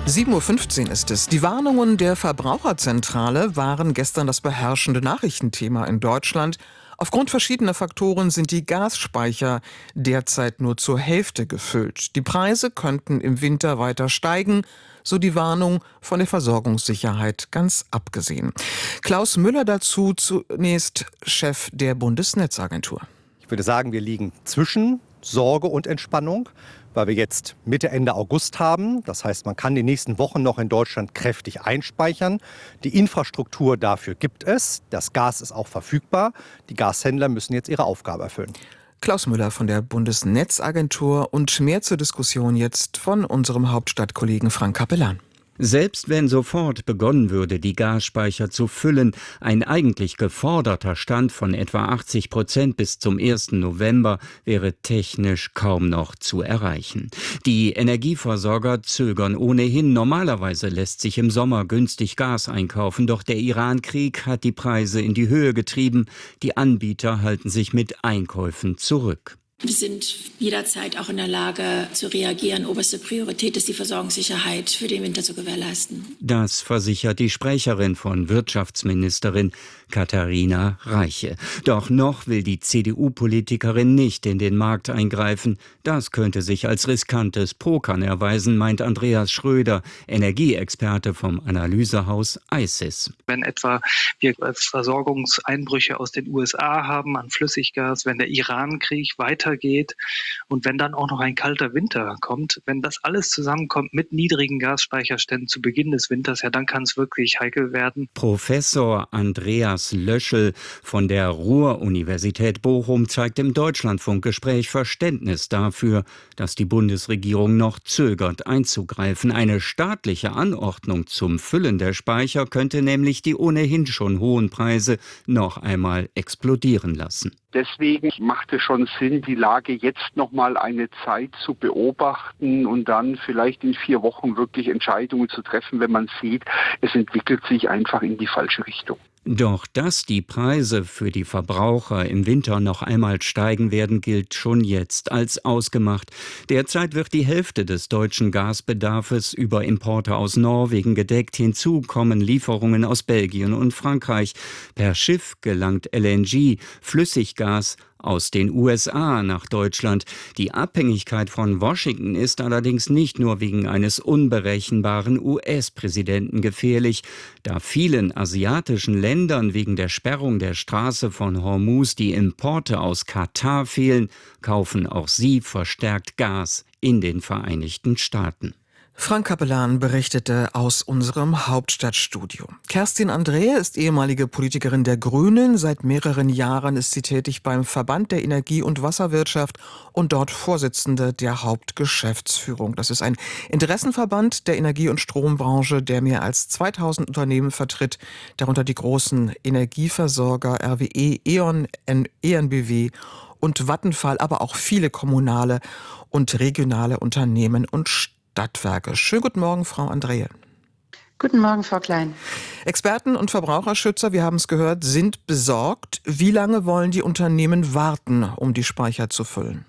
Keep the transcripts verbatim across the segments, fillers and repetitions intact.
sieben Uhr fünfzehn ist es. Die Warnungen der Verbraucherzentrale waren gestern das beherrschende Nachrichtenthema in Deutschland. Aufgrund verschiedener Faktoren sind die Gasspeicher derzeit nur zur Hälfte gefüllt. Die Preise könnten im Winter weiter steigen, so die Warnung, von der Versorgungssicherheit ganz abgesehen. Klaus Müller dazu, zunächst Chef der Bundesnetzagentur. Ich würde sagen, wir liegen zwischen Sorge und Entspannung, weil wir jetzt Mitte, Ende August haben. Das heißt, man kann die nächsten Wochen noch in Deutschland kräftig einspeichern. Die Infrastruktur dafür gibt es. Das Gas ist auch verfügbar. Die Gashändler müssen jetzt ihre Aufgabe erfüllen. Klaus Müller von der Bundesnetzagentur und mehr zur Diskussion jetzt von unserem Hauptstadtkollegen Frank Capellan. Selbst wenn sofort begonnen würde, die Gasspeicher zu füllen, ein eigentlich geforderter Stand von etwa achtzig Prozent bis zum ersten November wäre technisch kaum noch zu erreichen. Die Energieversorger zögern ohnehin. Normalerweise lässt sich im Sommer günstig Gas einkaufen, doch der Iran-Krieg hat die Preise in die Höhe getrieben. Die Anbieter halten sich mit Einkäufen zurück. Wir sind jederzeit auch in der Lage zu reagieren. Oberste Priorität ist die Versorgungssicherheit für den Winter zu gewährleisten. Das versichert die Sprecherin von Wirtschaftsministerin Katharina Reiche. Doch noch will die C D U-Politikerin nicht in den Markt eingreifen. Das könnte sich als riskantes Pokern erweisen, meint Andreas Schröder, Energieexperte vom Analysehaus I C E S. Wenn etwa wir Versorgungseinbrüche aus den U S A haben an Flüssiggas, wenn der Iran-Krieg weitergeht und wenn dann auch noch ein kalter Winter kommt, wenn das alles zusammenkommt mit niedrigen Gasspeicherständen zu Beginn des Winters, ja, dann kann es wirklich heikel werden. Professor Andreas Löschel von der Ruhr-Universität Bochum zeigt im Deutschlandfunk-Gespräch Verständnis dafür, dass die Bundesregierung noch zögert einzugreifen. Eine staatliche Anordnung zum Füllen der Speicher könnte nämlich die ohnehin schon hohen Preise noch einmal explodieren lassen. Deswegen macht es schon Sinn, die Lage jetzt noch mal eine Zeit zu beobachten und dann vielleicht in vier Wochen wirklich Entscheidungen zu treffen, wenn man sieht, es entwickelt sich einfach in die falsche Richtung. Doch dass die Preise für die Verbraucher im Winter noch einmal steigen werden, gilt schon jetzt als ausgemacht. Derzeit wird die Hälfte des deutschen Gasbedarfes über Importe aus Norwegen gedeckt. Hinzu kommen Lieferungen aus Belgien und Frankreich. Per Schiff gelangt L N G, Flüssiggas, aus den U S A nach Deutschland. Die Abhängigkeit von Washington ist allerdings nicht nur wegen eines unberechenbaren U S-Präsidenten gefährlich. Da vielen asiatischen Ländern wegen der Sperrung der Straße von Hormuz die Importe aus Katar fehlen, kaufen auch sie verstärkt Gas in den Vereinigten Staaten. Frank Capellan berichtete aus unserem Hauptstadtstudio. Kerstin Andreae ist ehemalige Politikerin der Grünen. Seit mehreren Jahren ist sie tätig beim Verband der Energie- und Wasserwirtschaft und dort Vorsitzende der Hauptgeschäftsführung. Das ist ein Interessenverband der Energie- und Strombranche, der mehr als zweitausend Unternehmen vertritt, darunter die großen Energieversorger R W E, E.ON, E N B W und Vattenfall, aber auch viele kommunale und regionale Unternehmen und Stadtwerke. Schönen guten Morgen, Frau Andreae. Guten Morgen, Frau Klein. Experten und Verbraucherschützer, wir haben es gehört, sind besorgt. Wie lange wollen die Unternehmen warten, um die Speicher zu füllen?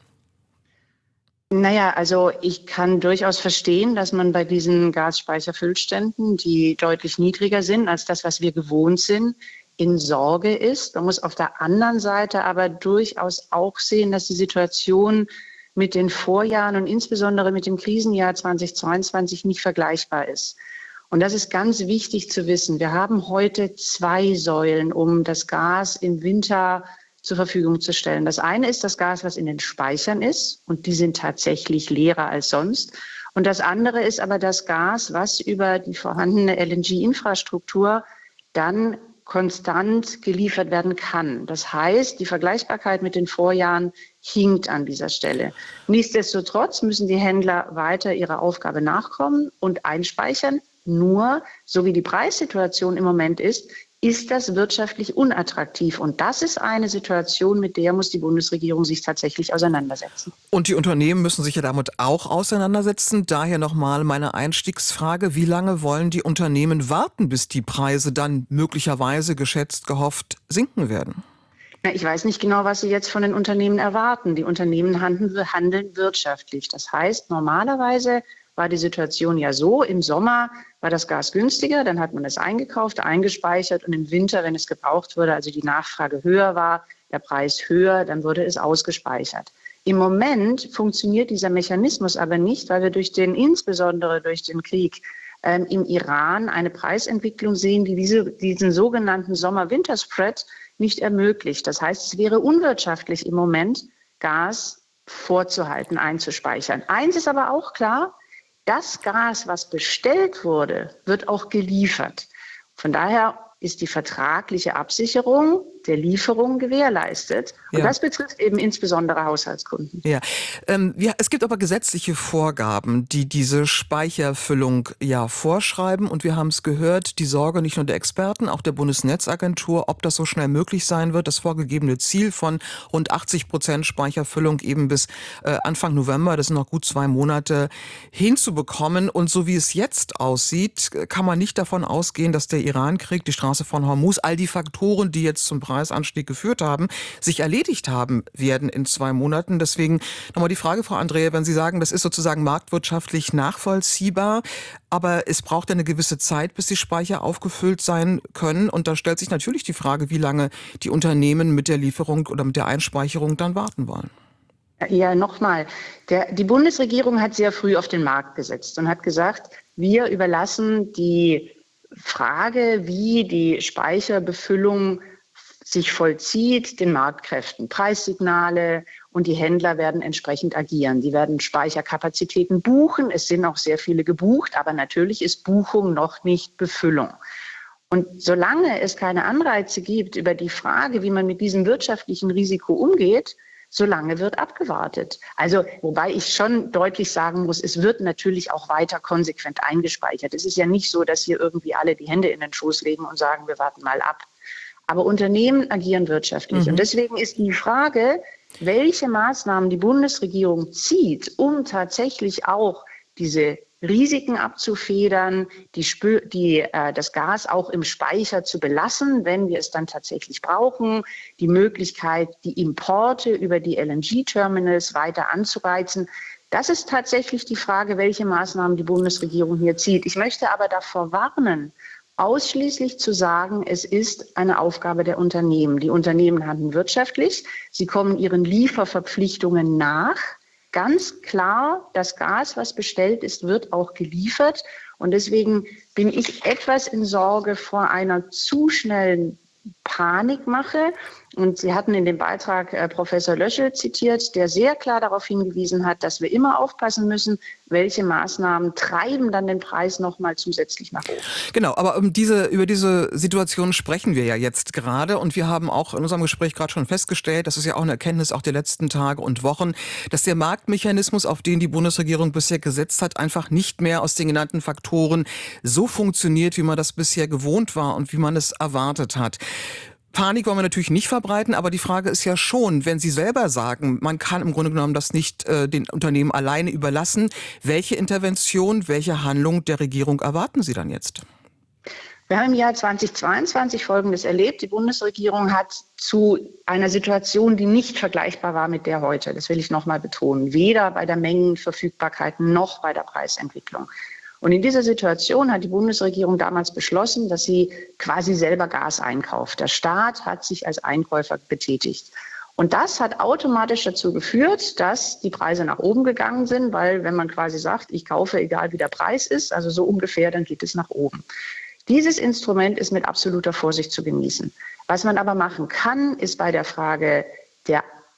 Naja, also ich kann durchaus verstehen, dass man bei diesen Gasspeicherfüllständen, die deutlich niedriger sind als das, was wir gewohnt sind, in Sorge ist. Man muss auf der anderen Seite aber durchaus auch sehen, dass die Situation mit den Vorjahren und insbesondere mit dem Krisenjahr zweitausendzweiundzwanzig nicht vergleichbar ist. Und das ist ganz wichtig zu wissen. Wir haben heute zwei Säulen, um das Gas im Winter zur Verfügung zu stellen. Das eine ist das Gas, was in den Speichern ist, und die sind tatsächlich leerer als sonst. Und das andere ist aber das Gas, was über die vorhandene L N G-Infrastruktur dann konstant geliefert werden kann. Das heißt, die Vergleichbarkeit mit den Vorjahren hinkt an dieser Stelle. Nichtsdestotrotz müssen die Händler weiter ihrer Aufgabe nachkommen und einspeichern. Nur, so wie die Preissituation im Moment ist, ist das wirtschaftlich unattraktiv. Und das ist eine Situation, mit der muss die Bundesregierung sich tatsächlich auseinandersetzen. Und die Unternehmen müssen sich ja damit auch auseinandersetzen. Daher nochmal meine Einstiegsfrage. Wie lange wollen die Unternehmen warten, bis die Preise dann möglicherweise, geschätzt, gehofft, sinken werden? Na, ich weiß nicht genau, was Sie jetzt von den Unternehmen erwarten. Die Unternehmen handeln, handeln wirtschaftlich. Das heißt, normalerweise war die Situation ja so, im Sommer war das Gas günstiger, dann hat man es eingekauft, eingespeichert und im Winter, wenn es gebraucht wurde, also die Nachfrage höher war, der Preis höher, dann wurde es ausgespeichert. Im Moment funktioniert dieser Mechanismus aber nicht, weil wir durch den, insbesondere durch den Krieg ähm, im Iran eine Preisentwicklung sehen, die diese, diesen sogenannten Sommer-Winter-Spread nicht ermöglicht. Das heißt, es wäre unwirtschaftlich im Moment, Gas vorzuhalten, einzuspeichern. Eins ist aber auch klar, das Gas, was bestellt wurde, wird auch geliefert. Von daher ist die vertragliche Absicherung der Lieferung gewährleistet. Und Ja. das betrifft eben insbesondere Haushaltskunden. Ja, ähm, ja, es gibt aber gesetzliche Vorgaben, die diese Speicherfüllung ja vorschreiben. Und wir haben es gehört, die Sorge nicht nur der Experten, auch der Bundesnetzagentur, ob das so schnell möglich sein wird. Das vorgegebene Ziel von rund achtzig Prozent Speicherfüllung eben bis äh, Anfang November, das sind noch gut zwei Monate, hinzubekommen. Und so wie es jetzt aussieht, kann man nicht davon ausgehen, dass der Irankrieg, die Straße von Hormuz, all die Faktoren, die jetzt zum Preisanstieg geführt haben, sich erledigt haben werden in zwei Monaten. Deswegen nochmal die Frage, Frau Andrea, wenn Sie sagen, das ist sozusagen marktwirtschaftlich nachvollziehbar, aber es braucht eine gewisse Zeit, bis die Speicher aufgefüllt sein können. Und da stellt sich natürlich die Frage, wie lange die Unternehmen mit der Lieferung oder mit der Einspeicherung dann warten wollen. Ja, nochmal. Die Bundesregierung hat sehr früh auf den Markt gesetzt und hat gesagt, wir überlassen die Frage, wie die Speicherbefüllung sich vollzieht, den Marktkräften. Preissignale und die Händler werden entsprechend agieren. Die werden Speicherkapazitäten buchen. Es sind auch sehr viele gebucht, aber natürlich ist Buchung noch nicht Befüllung. Und solange es keine Anreize gibt über die Frage, wie man mit diesem wirtschaftlichen Risiko umgeht, solange wird abgewartet. Also, wobei ich schon deutlich sagen muss, es wird natürlich auch weiter konsequent eingespeichert. Es ist ja nicht so, dass hier irgendwie alle die Hände in den Schoß legen und sagen, wir warten mal ab. Aber Unternehmen agieren wirtschaftlich. Mhm. Und deswegen ist die Frage, welche Maßnahmen die Bundesregierung zieht, um tatsächlich auch diese Risiken abzufedern, die, Spö- die, äh, das Gas auch im Speicher zu belassen, wenn wir es dann tatsächlich brauchen, die Möglichkeit, die Importe über die L N G-Terminals weiter anzureizen. Das ist tatsächlich die Frage, welche Maßnahmen die Bundesregierung hier zieht. Ich möchte aber davor warnen, ausschließlich zu sagen, es ist eine Aufgabe der Unternehmen. Die Unternehmen handeln wirtschaftlich, sie kommen ihren Lieferverpflichtungen nach. Ganz klar, das Gas, was bestellt ist, wird auch geliefert. Und deswegen bin ich etwas in Sorge vor einer zu schnellen Panikmache. Und Sie hatten in dem Beitrag äh, Professor Löschel zitiert, der sehr klar darauf hingewiesen hat, dass wir immer aufpassen müssen, welche Maßnahmen treiben dann den Preis noch mal zusätzlich nach oben. Genau, aber um diese, über diese Situation sprechen wir ja jetzt gerade. Und wir haben auch in unserem Gespräch gerade schon festgestellt, das ist ja auch eine Erkenntnis auch der letzten Tage und Wochen, dass der Marktmechanismus, auf den die Bundesregierung bisher gesetzt hat, einfach nicht mehr aus den genannten Faktoren so funktioniert, wie man das bisher gewohnt war und wie man es erwartet hat. Panik wollen wir natürlich nicht verbreiten, aber die Frage ist ja schon, wenn Sie selber sagen, man kann im Grunde genommen das nicht äh, den Unternehmen alleine überlassen, welche Intervention, welche Handlung der Regierung erwarten Sie dann jetzt? Wir haben im Jahr zweitausendzweiundzwanzig Folgendes erlebt. Die Bundesregierung hat zu einer Situation, die nicht vergleichbar war mit der heute, das will ich noch mal betonen, weder bei der Mengenverfügbarkeit noch bei der Preisentwicklung. Und in dieser Situation hat die Bundesregierung damals beschlossen, dass sie quasi selber Gas einkauft. Der Staat hat sich als Einkäufer betätigt. Und das hat automatisch dazu geführt, dass die Preise nach oben gegangen sind, weil wenn man quasi sagt, ich kaufe, egal wie der Preis ist, also so ungefähr, dann geht es nach oben. Dieses Instrument ist mit absoluter Vorsicht zu genießen. Was man aber machen kann, ist bei der Frage der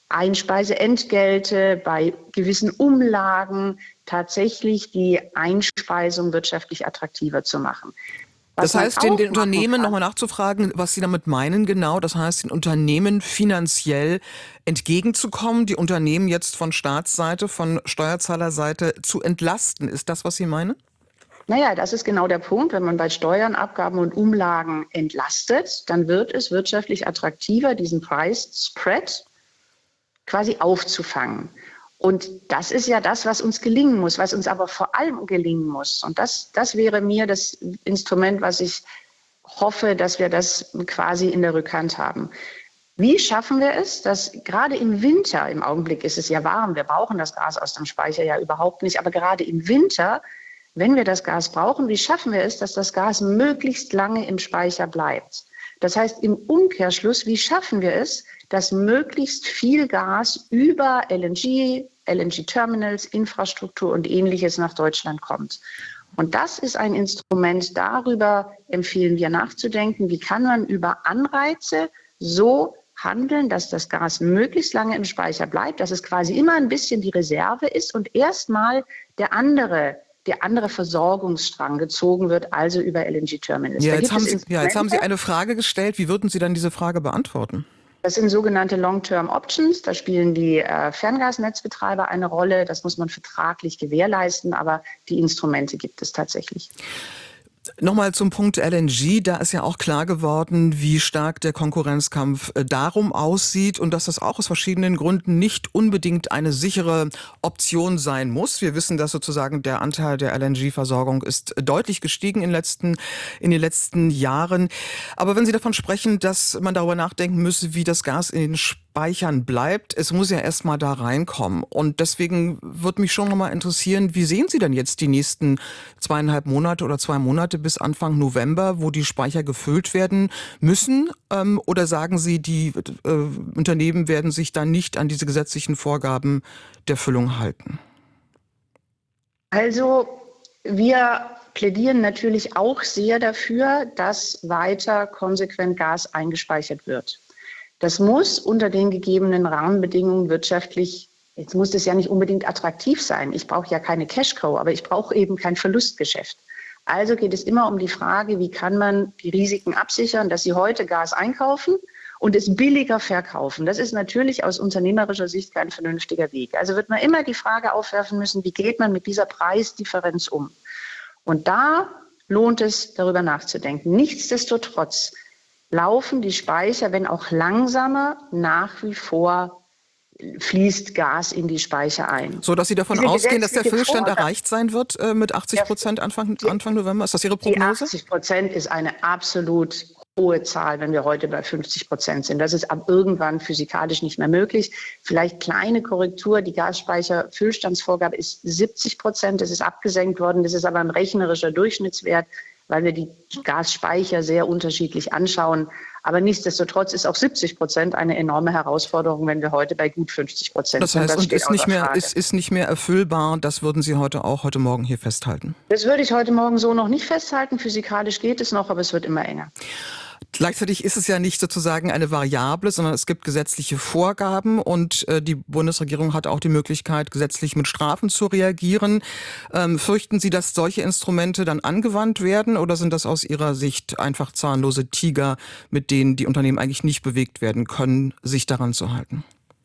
Einspeiseentgelte, bei gewissen Umlagen tatsächlich die Einspeisung wirtschaftlich attraktiver zu machen. Was das heißt, den, den Unternehmen nochmal nachzufragen, was Sie damit meinen genau, das heißt, den Unternehmen finanziell entgegenzukommen, die Unternehmen jetzt von Staatsseite, von Steuerzahlerseite zu entlasten. Ist das, was Sie meinen? Naja, das ist genau der Punkt. Wenn man bei Steuern, Abgaben und Umlagen entlastet, dann wird es wirtschaftlich attraktiver, diesen Preisspread quasi aufzufangen. Und das ist ja das, was uns gelingen muss, was uns aber vor allem gelingen muss. Und das, das wäre mir das Instrument, was ich hoffe, dass wir das quasi in der Rückhand haben. Wie schaffen wir es, dass gerade im Winter, im Augenblick ist es ja warm, wir brauchen das Gas aus dem Speicher ja überhaupt nicht, aber gerade im Winter, wenn wir das Gas brauchen, wie schaffen wir es, dass das Gas möglichst lange im Speicher bleibt? Das heißt im Umkehrschluss, wie schaffen wir es, dass möglichst viel Gas über L N G, L N G-Terminals, Infrastruktur und Ähnliches nach Deutschland kommt? Und das ist ein Instrument, darüber empfehlen wir nachzudenken, wie kann man über Anreize so handeln, dass das Gas möglichst lange im Speicher bleibt, dass es quasi immer ein bisschen die Reserve ist und erstmal der andere, der andere Versorgungsstrang gezogen wird, also über L N G-Terminals. Ja, jetzt haben Sie, ja, jetzt haben Sie eine Frage gestellt. Wie würden Sie dann diese Frage beantworten? Das sind sogenannte Long-Term Options. Da spielen die äh, Ferngasnetzbetreiber eine Rolle. Das muss man vertraglich gewährleisten, aber die Instrumente gibt es tatsächlich. Nochmal zum Punkt L N G. Da ist ja auch klar geworden, wie stark der Konkurrenzkampf darum aussieht und dass das auch aus verschiedenen Gründen nicht unbedingt eine sichere Option sein muss. Wir wissen, dass sozusagen der Anteil der L N G-Versorgung ist deutlich gestiegen in, letzten, in den letzten Jahren. Aber wenn Sie davon sprechen, dass man darüber nachdenken müsse, wie das Gas in den Speichern bleibt, es muss ja erstmal da reinkommen. Und deswegen würde mich schon nochmal interessieren, wie sehen Sie denn jetzt die nächsten zweieinhalb Monate oder zwei Monate bis Anfang November, wo die Speicher gefüllt werden müssen? Ähm, oder sagen Sie, die äh, Unternehmen werden sich dann nicht an diese gesetzlichen Vorgaben der Füllung halten? Also wir plädieren natürlich auch sehr dafür, dass weiter konsequent Gas eingespeichert wird. Das muss unter den gegebenen Rahmenbedingungen wirtschaftlich, jetzt muss das ja nicht unbedingt attraktiv sein. Ich brauche ja keine Cash-Cow, aber ich brauche eben kein Verlustgeschäft. Also geht es immer um die Frage, wie kann man die Risiken absichern, dass Sie heute Gas einkaufen und es billiger verkaufen. Das ist natürlich aus unternehmerischer Sicht kein vernünftiger Weg. Also wird man immer die Frage aufwerfen müssen, wie geht man mit dieser Preisdifferenz um? Und da lohnt es, darüber nachzudenken. Nichtsdestotrotz laufen die Speicher, wenn auch langsamer, nach wie vor fließt Gas in die Speicher ein. So, dass Sie davon Diese ausgehen, dass der Füllstand Vorgabe, erreicht sein wird äh, mit achtzig Prozent Anfang, Anfang November? Ist das Ihre Prognose? Die achtzig Prozent ist eine absolut hohe Zahl, wenn wir heute bei fünfzig Prozent sind. Das ist ab irgendwann physikalisch nicht mehr möglich. Vielleicht kleine Korrektur. Die Gasspeicher-Füllstandsvorgabe ist siebzig Prozent. Das ist abgesenkt worden. Das ist aber ein rechnerischer Durchschnittswert, weil wir die Gasspeicher sehr unterschiedlich anschauen. Aber nichtsdestotrotz ist auch siebzig Prozent eine enorme Herausforderung, wenn wir heute bei gut fünfzig Prozent sind. Das heißt, das und ist nicht, mehr, ist, ist nicht mehr erfüllbar, das würden Sie heute auch heute Morgen hier festhalten? Das würde ich heute Morgen so noch nicht festhalten. Physikalisch geht es noch, aber es wird immer enger. Gleichzeitig ist es ja nicht sozusagen eine Variable, sondern es gibt gesetzliche Vorgaben und äh, die Bundesregierung hat auch die Möglichkeit, gesetzlich mit Strafen zu reagieren. Ähm, fürchten Sie, dass solche Instrumente dann angewandt werden oder sind das aus Ihrer Sicht einfach zahnlose Tiger, mit denen die Unternehmen eigentlich nicht bewegt werden können, sich daran zu halten?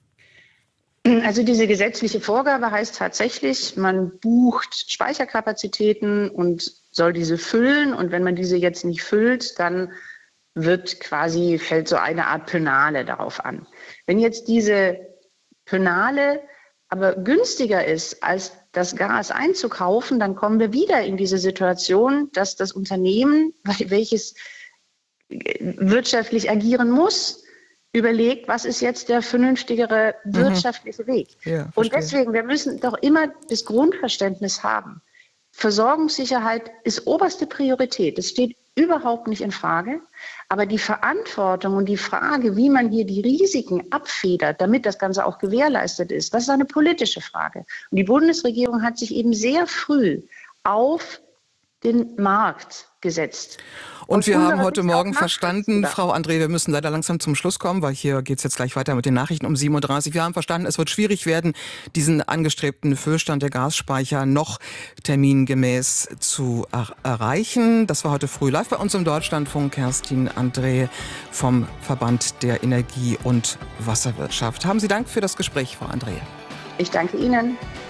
Also diese gesetzliche Vorgabe heißt tatsächlich, man bucht Speicherkapazitäten und soll diese füllen und wenn man diese jetzt nicht füllt, dann wird quasi, fällt so eine Art Penale darauf an. Wenn jetzt diese Penale aber günstiger ist, als das Gas einzukaufen, dann kommen wir wieder in diese Situation, dass das Unternehmen, welches wirtschaftlich agieren muss, überlegt, was ist jetzt der vernünftigere wirtschaftliche Weg. Ja, und deswegen, wir müssen doch immer das Grundverständnis haben. Versorgungssicherheit ist oberste Priorität. Das steht überhaupt nicht in Frage. Aber die Verantwortung und die Frage, wie man hier die Risiken abfedert, damit das Ganze auch gewährleistet ist, das ist eine politische Frage. Und die Bundesregierung hat sich eben sehr früh auf den Markt gesetzt. Und wir haben heute Morgen verstanden, Frau André, wir müssen leider langsam zum Schluss kommen, weil hier geht es jetzt gleich weiter mit den Nachrichten um sieben Uhr dreißig. Wir haben verstanden, es wird schwierig werden, diesen angestrebten Füllstand der Gasspeicher noch termingemäß zu er- erreichen. Das war heute früh live bei uns im Deutschlandfunk. Kerstin André vom Verband der Energie- und Wasserwirtschaft. Haben Sie Dank für das Gespräch, Frau André. Ich danke Ihnen.